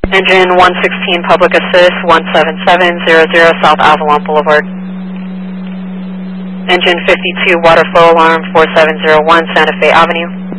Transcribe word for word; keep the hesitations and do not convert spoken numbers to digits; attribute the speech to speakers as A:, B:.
A: Engine one sixteen Public Assist one seven seven zero zero South Avalon Boulevard. Engine fifty-two Water Flow Alarm four seven zero one Santa Fe Avenue.